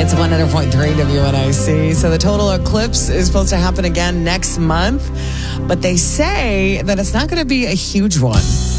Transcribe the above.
It's 100.3 WNIC. So the total eclipse is supposed to happen again next month, but they say that it's not going to be a huge one.